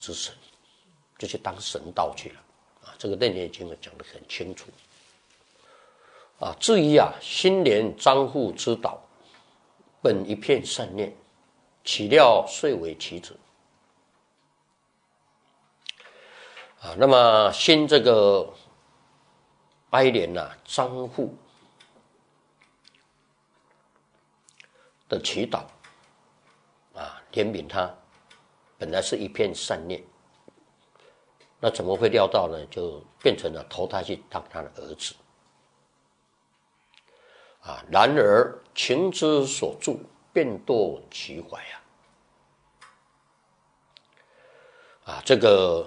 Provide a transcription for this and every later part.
之神，就去当神道去了啊。这个《楞严经》讲得很清楚啊。至于新年张户之道，本一片善念，岂料遂为其子啊。那么新这个哀怜张户的祈祷啊，怜悯他，本来是一片善念，那怎么会料到呢？就变成了投胎去当他的儿子啊。然而情之所著，便堕其怀啊。这个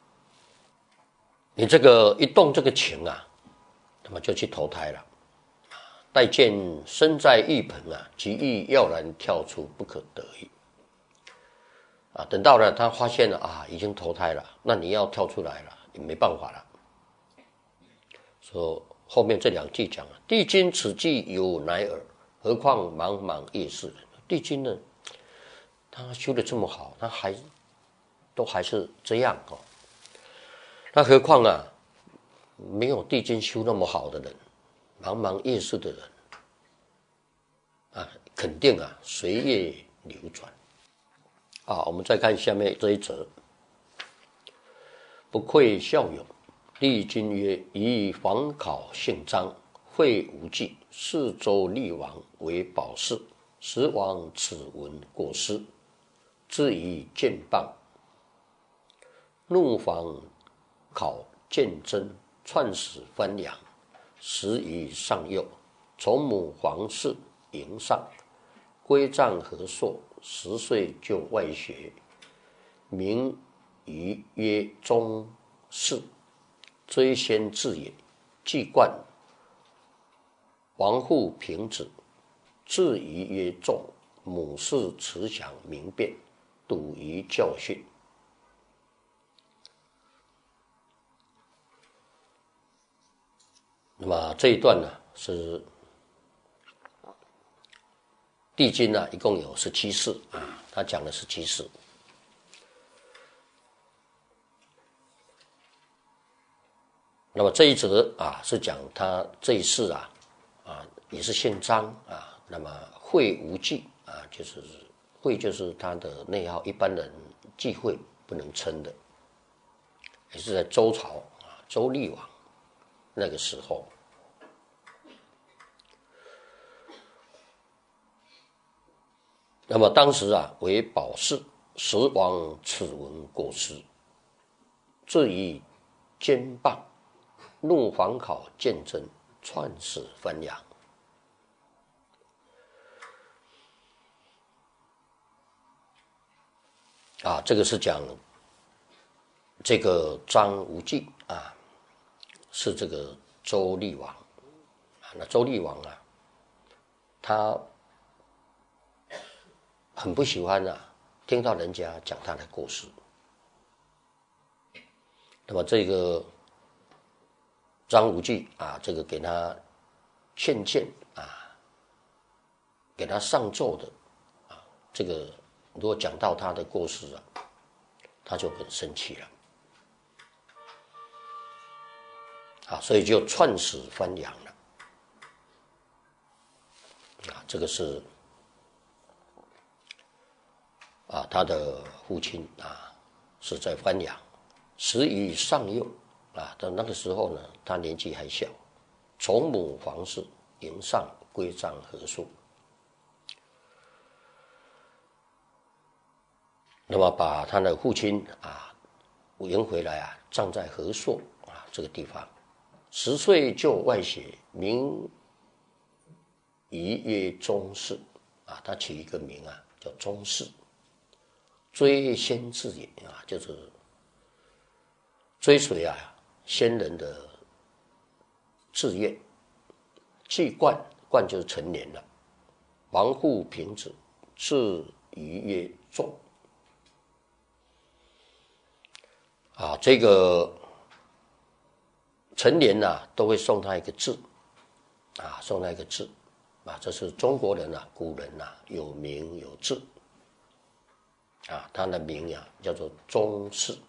你这个一动这个情那么就去投胎了。待见身在浴盆极欲要然跳出，不可得已啊。等到了他发现了已经投胎了，那你要跳出来了，你没办法了。说后面这两句讲帝君此际有乃尔，何况茫茫夜世人。帝君呢，他修得这么好，他还是这样那何况没有帝君修那么好的人，茫茫夜世的人肯定随业流转我们再看下面这一则，不愧效勇。帝君曰：以皇考姓张，讳无忌，四周厉王为保氏。时王此闻过失，自以剑棒，怒防考见真，篡使藩阳，时于上右，从母皇室迎上，归葬和硕。10岁就外学，名于曰宗室，追先至也。既冠王户平子，至于曰仲，母氏慈祥明辨，笃于教训。那么这一段是帝君一共有17世他讲了17世。那么这一则是讲他这一世也是姓张那么讳无忌就是讳就是他的内号，一般人忌讳不能称的，也是在周朝周厉王那个时候。那么当时为保氏，时王此闻过失，自以坚棒，怒防考见真，篡使藩阳这个是讲这个张无忌是这个周厉王那周厉王他很不喜欢听到人家讲他的过失。那么这个张无忌这个给他劝谏给他上奏的这个如果讲到他的过失他就很生气了所以就篡使藩阳了这个是他的父亲是在藩阳，时于上幼到那个时候呢，他年纪还小，从母皇室迎上，归葬和硕。那么把他的父亲迎回来葬在和硕这个地方。10岁就外学，名于曰宗室他取一个名叫宗室。追先至也就是追随先人的志愿。既冠就是成年了，王户平子，至于曰仲这个成年都会送他一个字送他一个字这是中国人古人有名有字他的名呀叫做宗室。